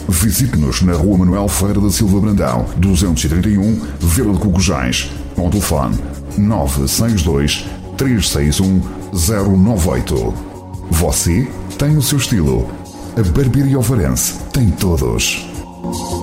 Visite-nos na Rua Manuel Ferreira da Silva Brandão, 231, Vila de Cocujais. Com o telefone 962 361 098. Você tem o seu estilo. A Barbearia Ovarense tem todos.